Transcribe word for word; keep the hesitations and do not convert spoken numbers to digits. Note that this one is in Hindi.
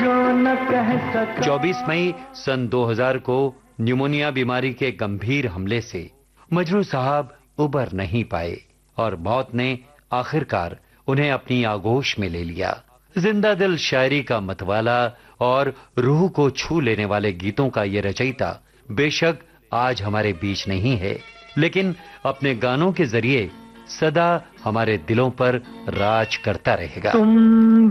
चौबीस मई सन दो हज़ार को न्यूमोनिया बीमारी के गंभीर हमले से मजरू साहब उबर नहीं पाए और मौत ने आखिरकार उन्हें अपनी आगोश में ले लिया। जिंदा दिल शायरी का मतवाला और रूह को छू लेने वाले गीतों का ये रचयिता बेशक आज हमारे बीच नहीं है, लेकिन अपने गानों के जरिए सदा हमारे दिलों पर राज करता रहेगा।